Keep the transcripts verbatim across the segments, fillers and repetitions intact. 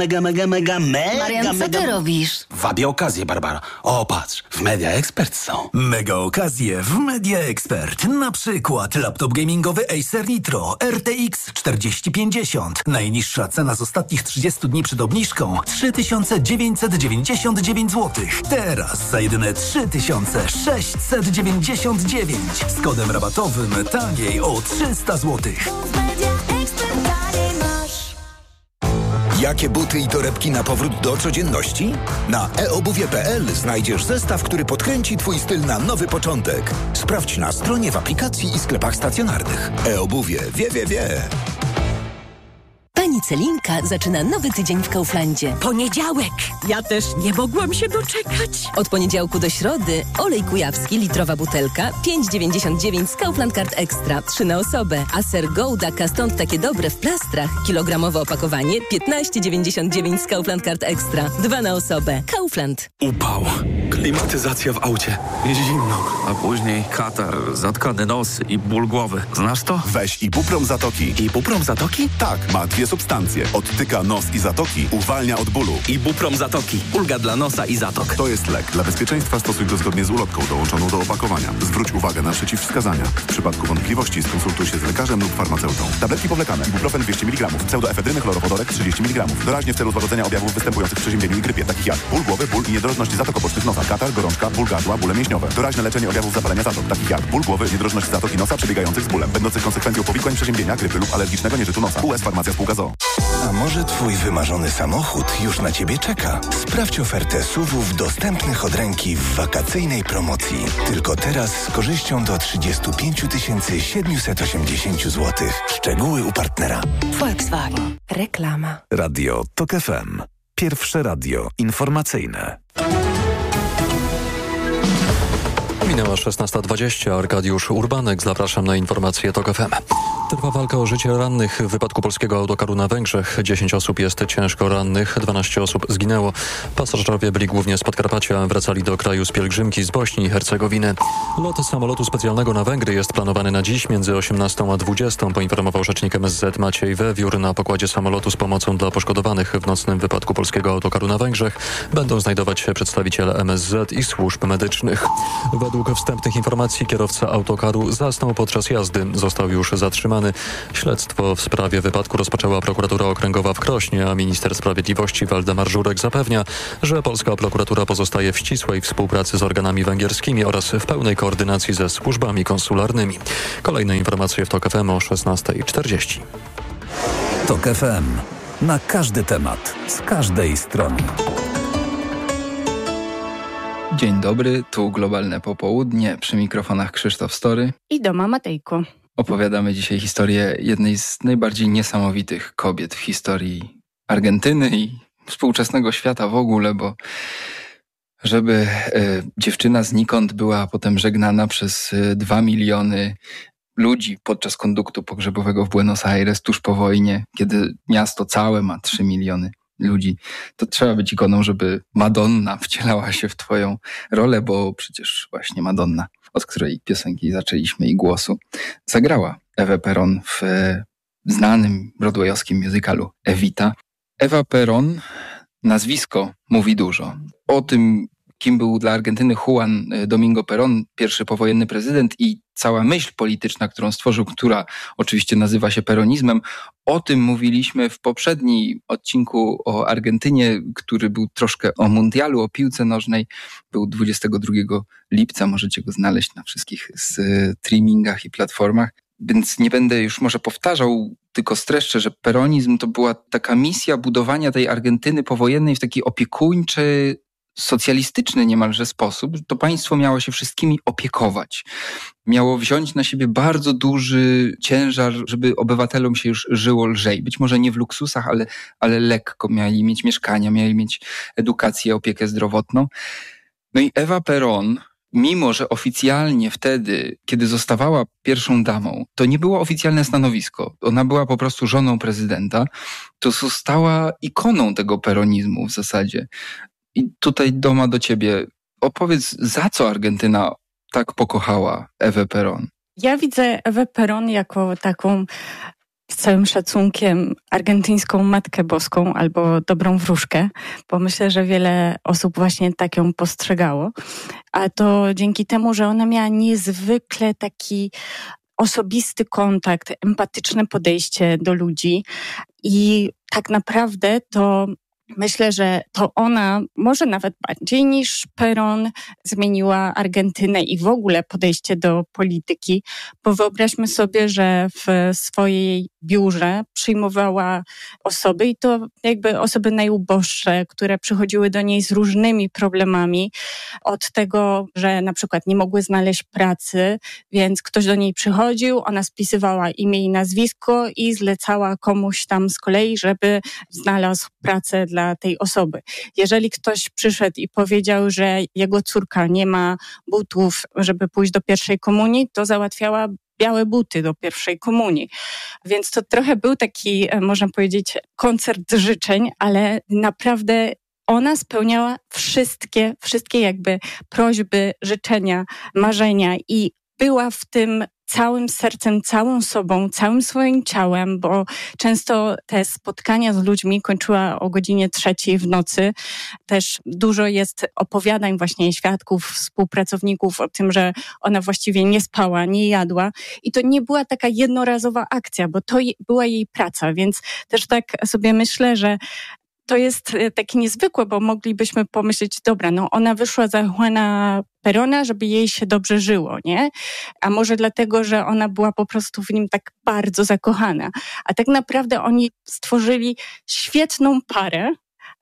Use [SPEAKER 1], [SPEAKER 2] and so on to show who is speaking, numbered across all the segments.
[SPEAKER 1] Mega, mega, mega, mega,
[SPEAKER 2] Marian, co
[SPEAKER 1] mega...
[SPEAKER 2] ty robisz?
[SPEAKER 1] Wabię okazję, Barbara. O, patrz, w Media Expert są.
[SPEAKER 3] Mega okazje w Media Expert. Na przykład laptop gamingowy Acer Nitro R T X czterdzieści pięćdziesiąt. Najniższa cena z ostatnich trzydziestu dni przed obniżką trzy tysiące dziewięćset dziewięćdziesiąt dziewięć złotych. Teraz za jedyne trzy tysiące sześćset dziewięćdziesiąt dziewięć. Z kodem rabatowym taniej o trzysta złotych.
[SPEAKER 4] Jakie buty i torebki na powrót do codzienności? Na e obuwie kropka pe el znajdziesz zestaw, który podkręci Twój styl na nowy początek. Sprawdź na stronie, w aplikacji i sklepach stacjonarnych. E-obuwie wie, wie, wie.
[SPEAKER 5] Pani Celinka zaczyna nowy tydzień w Kauflandzie.
[SPEAKER 6] Poniedziałek! Ja też nie mogłam się doczekać.
[SPEAKER 5] Od poniedziałku do środy olej kujawski, litrowa butelka, pięć dziewięćdziesiąt dziewięć z Kaufland Card Extra, trzy na osobę. A ser Gouda Stąd takie dobre w plastrach, kilogramowe opakowanie, piętnaście dziewięćdziesiąt dziewięć z Kaufland Card Extra, dwa na osobę. Kaufland.
[SPEAKER 7] Upał, klimatyzacja w aucie, zimno,
[SPEAKER 8] a później katar, zatkany nos i ból głowy. Znasz to?
[SPEAKER 9] Weź Ibuprom Zatoki.
[SPEAKER 7] Ibuprom Zatoki?
[SPEAKER 9] Tak, ma dwie substancje. Odtyka nos i zatoki, uwalnia od bólu.
[SPEAKER 7] Ibuprom Zatoki. Ulga dla nosa i zatok.
[SPEAKER 9] To jest lek. Dla bezpieczeństwa stosuj go zgodnie z ulotką dołączoną do opakowania. Zwróć uwagę na przeciwwskazania. W przypadku wątpliwości skonsultuj się z lekarzem lub farmaceutą. Tabletki powlekane. Ibuprofen dwieście miligramów. Pseudoefedryny chlorowodorek trzydzieści miligramów. Doraźnie w celu złagodzenia objawów występujących w przeziębieniu i grypie, takich jak ból głowy, ból i niedrożność zatok obocznych nosa, katar, gorączka, ból gardła, bóle mięśniowe. Doraźne leczenie objawów zapalenia zatok, takich jak ból głowy, niedrożność zatoki nosa przebiegających z bólem, będących konsekwencją powikłań przeziębienia, grypy lub alergicznego nieżytu nosa. U S Farmacja Spółka z o o.
[SPEAKER 4] A może Twój wymarzony samochód już na Ciebie czeka? Sprawdź ofertę S U V-ów dostępnych od ręki w wakacyjnej promocji. Tylko teraz z korzyścią do trzydzieści pięć tysięcy siedemset osiemdziesiąt złotych. Szczegóły u partnera.
[SPEAKER 5] Volkswagen. Reklama.
[SPEAKER 10] Radio TOK F M. Pierwsze radio informacyjne.
[SPEAKER 11] Minęła szesnasta dwadzieścia. Arkadiusz Urbanek. Zapraszam na informacje TOK F M. Trwa walka o życie rannych w wypadku polskiego autokaru na Węgrzech. dziesięć osób jest ciężko rannych, dwanaście osób zginęło. Pasażerowie byli głównie z Podkarpacia, wracali do kraju z pielgrzymki z Bośni i Hercegowiny. Lot samolotu specjalnego na Węgry jest planowany na dziś między osiemnastą a dwudziestą, poinformował rzecznik M S Z Maciej Wewiór. Na pokładzie samolotu z pomocą dla poszkodowanych w nocnym wypadku polskiego autokaru na Węgrzech będą znajdować się przedstawiciele M S Z i służb medycznych. Według wstępnych informacji kierowca autokaru zasnął podczas jazdy. Został już zatrzymany. Śledztwo w sprawie wypadku rozpoczęła prokuratura okręgowa w Krośnie, a minister sprawiedliwości Waldemar Żurek zapewnia, że polska prokuratura pozostaje w ścisłej współpracy z organami węgierskimi oraz w pełnej koordynacji ze służbami konsularnymi. Kolejne informacje w TOK F M o szesnasta czterdzieści.
[SPEAKER 10] TOK F M. Na każdy temat, z każdej strony.
[SPEAKER 12] Dzień dobry, tu Globalne Popołudnie, przy mikrofonach Krzysztof Story
[SPEAKER 13] i Doma Matejko.
[SPEAKER 12] Opowiadamy dzisiaj historię jednej z najbardziej niesamowitych kobiet w historii Argentyny i współczesnego świata w ogóle, bo żeby y, dziewczyna znikąd była potem żegnana przez y, dwa miliony ludzi podczas konduktu pogrzebowego w Buenos Aires tuż po wojnie, kiedy miasto całe ma trzy miliony ludzi, to trzeba być ikoną, żeby Madonna wcielała się w twoją rolę, bo przecież właśnie Madonna, od której piosenki zaczęliśmy i głosu, zagrała Ewę Perón w znanym broadwayowskim musicalu Evita. Ewa Perón, nazwisko mówi dużo. O tym, kim był dla Argentyny Juan Domingo Perón, pierwszy powojenny prezydent i cała myśl polityczna, którą stworzył, która oczywiście nazywa się peronizmem. O tym mówiliśmy w poprzednim odcinku o Argentynie, który był troszkę o mundialu, o piłce nożnej. Był dwudziestego drugiego lipca, możecie go znaleźć na wszystkich streamingach i platformach. Więc nie będę już może powtarzał, tylko streszczę, że peronizm to była taka misja budowania tej Argentyny powojennej w taki opiekuńczy, socjalistyczny niemalże sposób. To państwo miało się wszystkimi opiekować. Miało wziąć na siebie bardzo duży ciężar, żeby obywatelom się już żyło lżej. Być może nie w luksusach, ale, ale lekko. Mieli mieć mieszkania, mieli mieć edukację, opiekę zdrowotną. No i Ewa Perón, mimo że oficjalnie wtedy, kiedy zostawała pierwszą damą, to nie było oficjalne stanowisko. Ona była po prostu żoną prezydenta. To została ikoną tego peronizmu w zasadzie. I tutaj, Doma, do ciebie. Opowiedz, za co Argentyna tak pokochała Ewę Perón?
[SPEAKER 13] Ja widzę Ewę Perón jako taką
[SPEAKER 2] z całym szacunkiem argentyńską Matkę Boską albo Dobrą Wróżkę, bo myślę, że wiele osób właśnie tak ją postrzegało. A to dzięki temu, że ona miała niezwykle taki osobisty kontakt, empatyczne podejście do ludzi i tak naprawdę to myślę, że to ona może nawet bardziej niż Perón zmieniła Argentynę i w ogóle podejście do polityki, bo wyobraźmy sobie, że w swojej biurze przyjmowała osoby i to jakby osoby najuboższe, które przychodziły do niej z różnymi problemami, od tego, że na przykład nie mogły znaleźć pracy, więc ktoś do niej przychodził, ona spisywała imię i nazwisko i zlecała komuś tam z kolei, żeby znalazł pracę dla tej osoby. Jeżeli ktoś przyszedł i powiedział, że jego córka nie ma butów, żeby pójść do pierwszej komunii, to załatwiała białe buty do pierwszej komunii. Więc to trochę był taki, można powiedzieć, koncert życzeń, ale naprawdę ona spełniała wszystkie, wszystkie jakby prośby, życzenia, marzenia i była w tym całym sercem, całą sobą, całym swoim ciałem, bo często te spotkania z ludźmi kończyła o godzinie trzeciej w nocy. Też dużo jest opowiadań właśnie świadków, współpracowników o tym, że ona właściwie nie spała, nie jadła. I to nie była taka jednorazowa akcja, bo to była jej praca, więc też tak sobie myślę, że to jest takie niezwykłe, bo moglibyśmy pomyśleć, dobra, no ona wyszła za Juana Perona, żeby jej się dobrze żyło, nie? A może dlatego, że ona była po prostu w nim tak bardzo zakochana. A tak naprawdę oni stworzyli świetną parę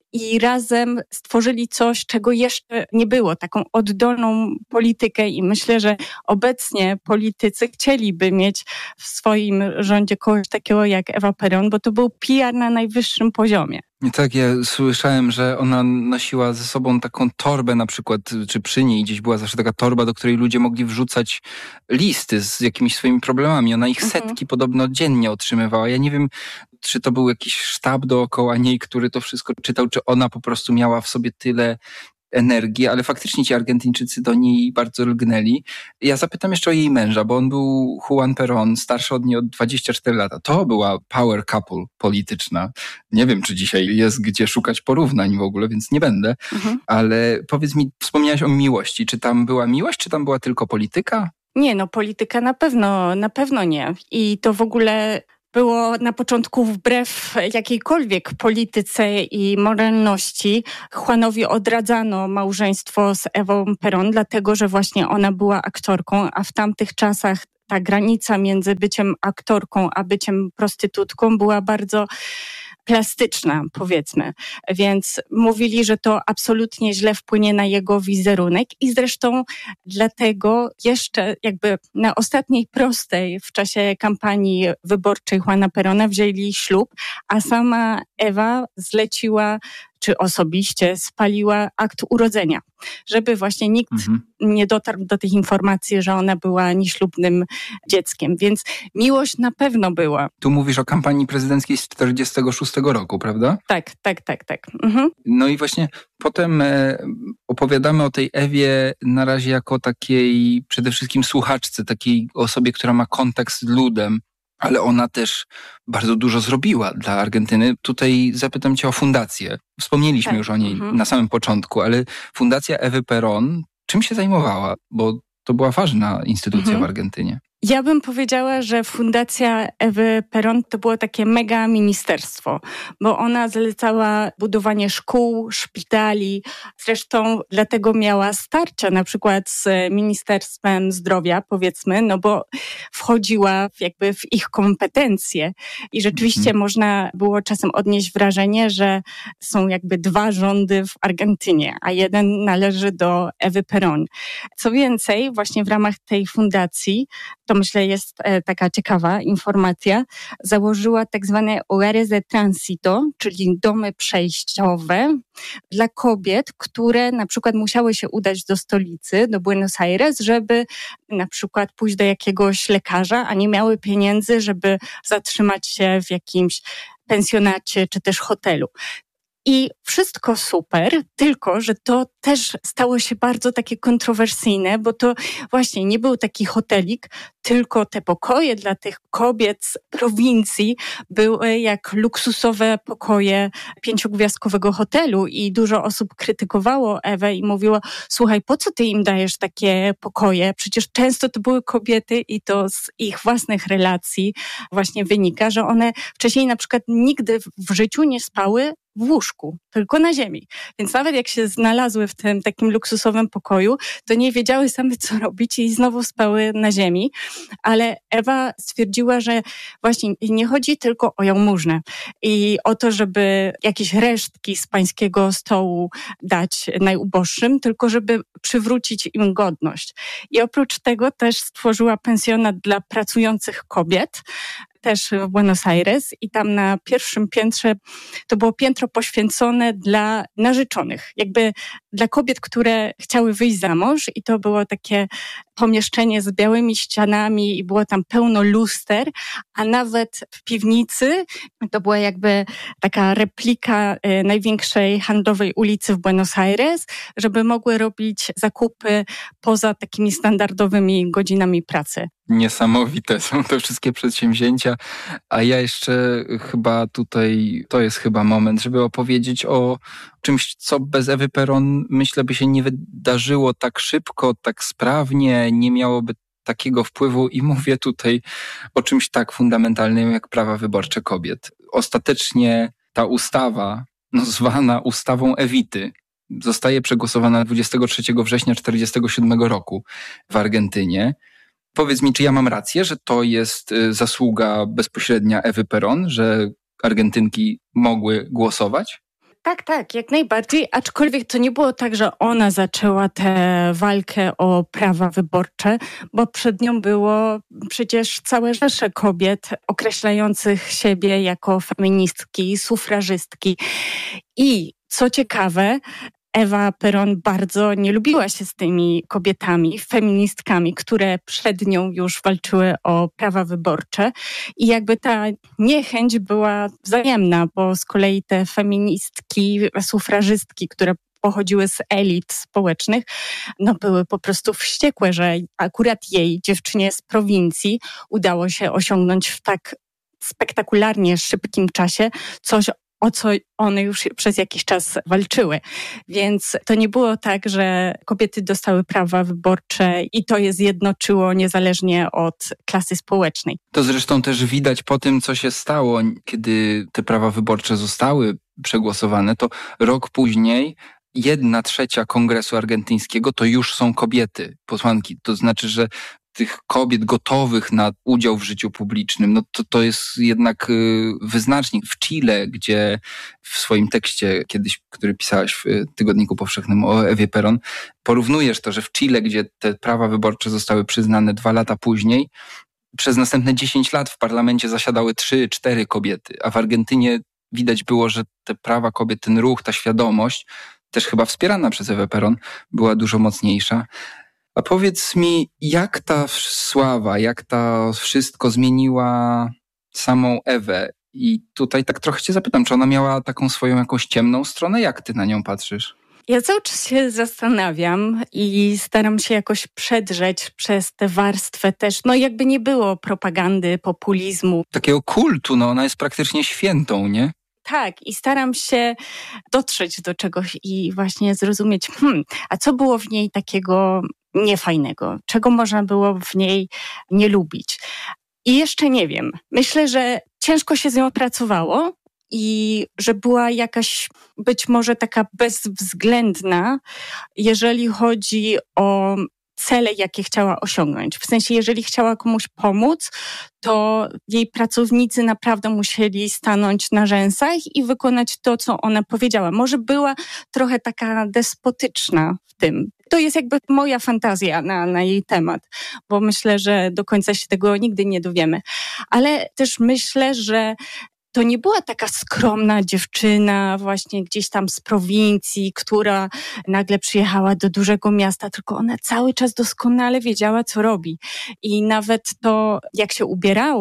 [SPEAKER 2] i razem stworzyli coś, czego jeszcze nie było, taką oddolną politykę i myślę, że obecnie politycy chcieliby mieć w swoim rządzie kogoś takiego jak Ewa Perón, bo to był P R na najwyższym poziomie.
[SPEAKER 12] Tak, ja słyszałem, że ona nosiła ze sobą taką torbę na przykład, czy przy niej gdzieś była zawsze taka torba, do której ludzie mogli wrzucać listy z jakimiś swoimi problemami. Ona ich setki mhm. podobno dziennie otrzymywała. Ja nie wiem, czy to był jakiś sztab dookoła niej, który to wszystko czytał, czy ona po prostu miała w sobie tyle energii, ale faktycznie ci Argentyńczycy do niej bardzo lgnęli. Ja zapytam jeszcze o jej męża, bo on był Juan Perón, starszy od niej o dwadzieścia cztery lata. To była power couple polityczna. Nie wiem, czy dzisiaj jest gdzie szukać porównań w ogóle, więc nie będę. Mhm. Ale powiedz mi, wspomniałaś o miłości. Czy tam była miłość, czy tam była tylko polityka?
[SPEAKER 2] Nie, no polityka na pewno, na pewno nie. I to w ogóle było na początku wbrew jakiejkolwiek polityce i moralności. Juanowi odradzano małżeństwo z Ewą Perón, dlatego że właśnie ona była aktorką, a w tamtych czasach ta granica między byciem aktorką a byciem prostytutką była bardzo plastyczna, powiedzmy. Więc mówili, że to absolutnie źle wpłynie na jego wizerunek i zresztą dlatego jeszcze jakby na ostatniej prostej w czasie kampanii wyborczej Juana Perona wzięli ślub, a sama Ewa zleciła czy osobiście spaliła akt urodzenia, żeby właśnie nikt mhm. nie dotarł do tych informacji, że ona była nieślubnym dzieckiem. Więc miłość na pewno była.
[SPEAKER 12] Tu mówisz o kampanii prezydenckiej z czterdziestego szóstego roku, prawda?
[SPEAKER 2] Tak, tak, tak, tak. Mhm.
[SPEAKER 12] No i właśnie potem e, opowiadamy o tej Ewie na razie jako takiej przede wszystkim słuchaczce, takiej osobie, która ma kontakt z ludem, ale ona też bardzo dużo zrobiła dla Argentyny. Tutaj zapytam cię o fundację. Wspomnieliśmy tak. już o niej mhm. na samym początku, ale Fundacja Ewy Perón czym się zajmowała? Bo to była ważna instytucja mhm. w Argentynie.
[SPEAKER 2] Ja bym powiedziała, że Fundacja Ewy Perón to było takie mega ministerstwo, bo ona zlecała budowanie szkół, szpitali. Zresztą dlatego miała starcia na przykład z Ministerstwem Zdrowia, powiedzmy, no bo wchodziła w jakby w ich kompetencje. I rzeczywiście mhm. można było czasem odnieść wrażenie, że są jakby dwa rządy w Argentynie, a jeden należy do Ewy Perón. Co więcej, właśnie w ramach tej fundacji, to myślę jest e, taka ciekawa informacja, założyła tak zwane hogares de tránsito, czyli domy przejściowe dla kobiet, które na przykład musiały się udać do stolicy, do Buenos Aires, żeby na przykład pójść do jakiegoś lekarza, a nie miały pieniędzy, żeby zatrzymać się w jakimś pensjonacie czy też hotelu. I wszystko super, tylko że to też stało się bardzo takie kontrowersyjne, bo to właśnie nie był taki hotelik, tylko te pokoje dla tych kobiet z prowincji były jak luksusowe pokoje pięciogwiazdkowego hotelu i dużo osób krytykowało Ewę i mówiło, słuchaj, po co ty im dajesz takie pokoje? Przecież często to były kobiety i to z ich własnych relacji właśnie wynika, że one wcześniej na przykład nigdy w życiu nie spały w łóżku, tylko na ziemi. Więc nawet jak się znalazły w tym takim luksusowym pokoju, to nie wiedziały same, co robić i znowu spały na ziemi. Ale Ewa stwierdziła, że właśnie nie chodzi tylko o jałmużnę i o to, żeby jakieś resztki z pańskiego stołu dać najuboższym, tylko żeby przywrócić im godność. I oprócz tego też stworzyła pensjonat dla pracujących kobiet, też w Buenos Aires i tam na pierwszym piętrze to było piętro poświęcone dla narzeczonych, jakby dla kobiet, które chciały wyjść za mąż i to było takie pomieszczenie z białymi ścianami i było tam pełno luster, a nawet w piwnicy to była jakby taka replika y, największej handlowej ulicy w Buenos Aires, żeby mogły robić zakupy poza takimi standardowymi godzinami pracy.
[SPEAKER 12] Niesamowite są te wszystkie przedsięwzięcia, a ja jeszcze chyba tutaj, to jest chyba moment, żeby opowiedzieć o czymś, co bez Ewy Peron, myślę, by się nie wydarzyło tak szybko, tak sprawnie, nie miałoby takiego wpływu i mówię tutaj o czymś tak fundamentalnym jak prawa wyborcze kobiet. Ostatecznie ta ustawa, no zwana ustawą Ewity, zostaje przegłosowana dwudziestego trzeciego września tysiąc dziewięćset czterdziestego siódmego roku w Argentynie. Powiedz mi, czy ja mam rację, że to jest zasługa bezpośrednia Ewy Peron, że Argentynki mogły głosować?
[SPEAKER 2] Tak, tak, jak najbardziej, aczkolwiek to nie było tak, że ona zaczęła tę walkę o prawa wyborcze, bo przed nią było przecież całe rzesze kobiet określających siebie jako feministki, sufrażystki. I co ciekawe, Ewa Peron bardzo nie lubiła się z tymi kobietami, feministkami, które przed nią już walczyły o prawa wyborcze i jakby ta niechęć była wzajemna, bo z kolei te feministki, sufrażystki, które pochodziły z elit społecznych, no były po prostu wściekłe, że akurat jej, dziewczynie z prowincji, udało się osiągnąć w tak spektakularnie szybkim czasie coś, o co one już przez jakiś czas walczyły. Więc to nie było tak, że kobiety dostały prawa wyborcze i to je zjednoczyło niezależnie od klasy społecznej.
[SPEAKER 12] To zresztą też widać po tym, co się stało, kiedy te prawa wyborcze zostały przegłosowane, to rok później jedna trzecia Kongresu Argentyńskiego to już są kobiety, posłanki. To znaczy, że tych kobiet gotowych na udział w życiu publicznym, no to, to jest jednak wyznacznik. W Chile, gdzie w swoim tekście kiedyś, który pisałaś w Tygodniku Powszechnym o Ewie Peron, porównujesz to, że w Chile, gdzie te prawa wyborcze zostały przyznane dwa lata później, przez następne dziesięć lat w parlamencie zasiadały trzy, cztery kobiety, a w Argentynie widać było, że te prawa kobiet, ten ruch, ta świadomość, też chyba wspierana przez Ewę Peron, była dużo mocniejsza. A powiedz mi, jak ta sława, jak to wszystko zmieniła samą Ewę? I tutaj tak trochę cię zapytam, czy ona miała taką swoją jakąś ciemną stronę? Jak ty na nią patrzysz?
[SPEAKER 2] Ja cały czas się zastanawiam i staram się jakoś przedrzeć przez tę warstwę też, no jakby nie było propagandy, populizmu.
[SPEAKER 12] Takiego kultu, no ona jest praktycznie świętą, nie?
[SPEAKER 2] Tak, i staram się dotrzeć do czegoś i właśnie zrozumieć, hmm, a co było w niej takiego niefajnego, czego można było w niej nie lubić. I jeszcze nie wiem. Myślę, że ciężko się z nią pracowało i że była jakaś być może taka bezwzględna, jeżeli chodzi o cele, jakie chciała osiągnąć. W sensie, jeżeli chciała komuś pomóc, to jej pracownicy naprawdę musieli stanąć na rzęsach i wykonać to, co ona powiedziała. Może była trochę taka despotyczna w tym. To jest jakby moja fantazja na, na jej temat, bo myślę, że do końca się tego nigdy nie dowiemy. Ale też myślę, że to nie była taka skromna dziewczyna właśnie gdzieś tam z prowincji, która nagle przyjechała do dużego miasta, tylko ona cały czas doskonale wiedziała, co robi. I nawet to, jak się ubierała,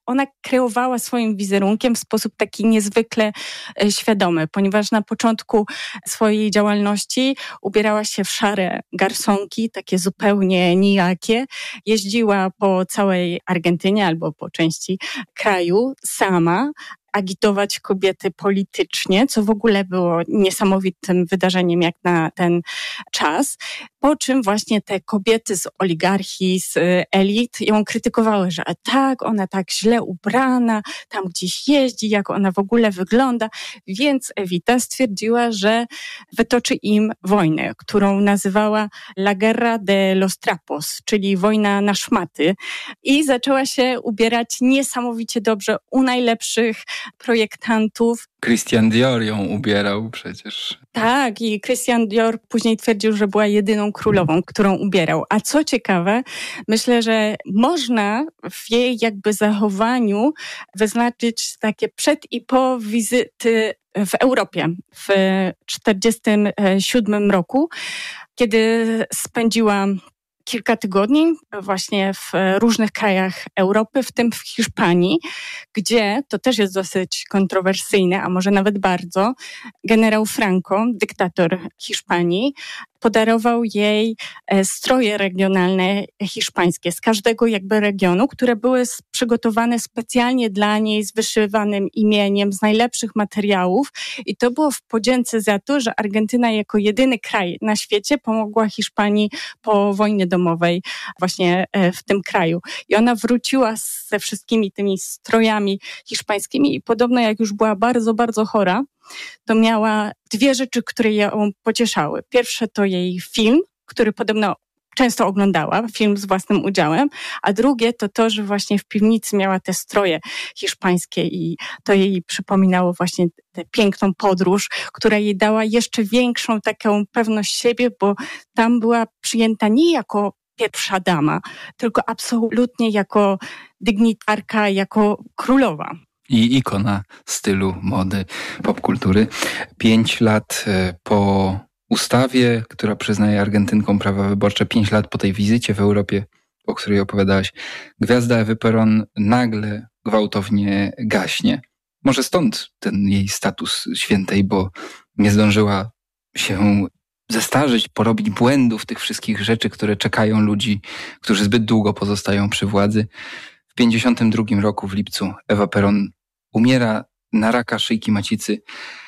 [SPEAKER 2] ona kreowała swoim wizerunkiem w sposób taki niezwykle świadomy, ponieważ na początku swojej działalności ubierała się w szare garsonki, takie zupełnie nijakie. Jeździła po całej Argentynie albo po części kraju sama, agitować kobiety politycznie, co w ogóle było niesamowitym wydarzeniem jak na ten czas. Po czym właśnie te kobiety z oligarchii, z elit ją krytykowały, że a tak, ona tak źle ubrana, tam gdzieś jeździ, jak ona w ogóle wygląda. Więc Evita stwierdziła, że wytoczy im wojnę, którą nazywała La Guerra de los Trapos, czyli wojna na szmaty. I zaczęła się ubierać niesamowicie dobrze u najlepszych projektantów.
[SPEAKER 12] Christian Dior ją ubierał przecież.
[SPEAKER 2] Tak, i Christian Dior później twierdził, że była jedyną królową, którą ubierał. A co ciekawe, myślę, że można w jej jakby zachowaniu wyznaczyć takie przed i po wizyty w Europie w czterdziestym siódmym roku, kiedy spędziła kilka tygodni właśnie w różnych krajach Europy, w tym w Hiszpanii, gdzie, to też jest dosyć kontrowersyjne, a może nawet bardzo, generał Franco, dyktator Hiszpanii, podarował jej stroje regionalne hiszpańskie z każdego jakby regionu, które były przygotowane specjalnie dla niej z wyszywanym imieniem, z najlepszych materiałów i to było w podzięce za to, że Argentyna jako jedyny kraj na świecie pomogła Hiszpanii po wojnie domowej właśnie w tym kraju. I ona wróciła ze wszystkimi tymi strojami hiszpańskimi i podobno jak już była bardzo, bardzo chora, to miała dwie rzeczy, które ją pocieszały. Pierwsze to jej film, który podobno często oglądała, film z własnym udziałem, a drugie to to, że właśnie w piwnicy miała te stroje hiszpańskie i to jej przypominało właśnie tę piękną podróż, która jej dała jeszcze większą taką pewność siebie, bo tam była przyjęta nie jako pierwsza dama, tylko absolutnie jako dygnitarka, jako królowa.
[SPEAKER 12] I ikona stylu, mody, popkultury. Pięć lat po ustawie, która przyznaje Argentynkom prawa wyborcze, pięć lat po tej wizycie w Europie, o której opowiadałaś, gwiazda Ewy Perón nagle gwałtownie gaśnie. Może stąd ten jej status świętej, bo nie zdążyła się zestarzyć, porobić błędów, tych wszystkich rzeczy, które czekają ludzi, którzy zbyt długo pozostają przy władzy. W pięćdziesiątym drugim roku w lipcu Ewa Perón umiera na raka szyjki macicy,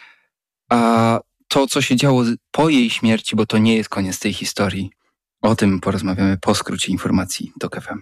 [SPEAKER 12] a to, co się działo po jej śmierci, bo to nie jest koniec tej historii, o tym porozmawiamy po skrócie informacji TOK F M.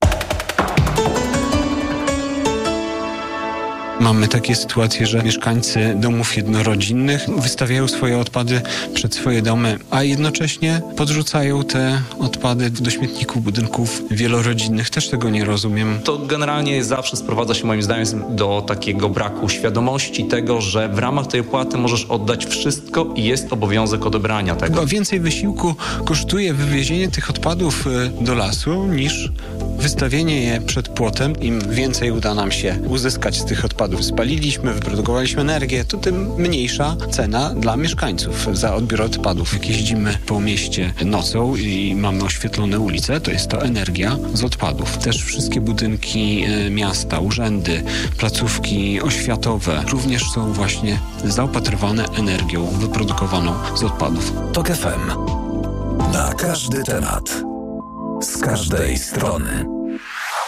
[SPEAKER 13] Mamy takie sytuacje, że mieszkańcy domów jednorodzinnych wystawiają swoje odpady przed swoje domy, a jednocześnie podrzucają te odpady do śmietników budynków wielorodzinnych. Też tego nie rozumiem.
[SPEAKER 7] To generalnie zawsze sprowadza się moim zdaniem do takiego braku świadomości tego, że w ramach tej opłaty możesz oddać wszystko i jest obowiązek odebrania tego.
[SPEAKER 13] Chyba więcej wysiłku kosztuje wywiezienie tych odpadów do lasu niż wystawienie je przed płotem. Im więcej uda nam się uzyskać z tych odpadów, spaliliśmy, wyprodukowaliśmy energię, to tym mniejsza cena dla mieszkańców za odbiór odpadów. Jak jeździmy po mieście nocą i mamy oświetlone ulice, to jest to energia z odpadów. Też wszystkie budynki miasta, urzędy, placówki oświatowe również są właśnie zaopatrywane energią wyprodukowaną z odpadów.
[SPEAKER 10] TOK F M. Na każdy temat. Z każdej strony.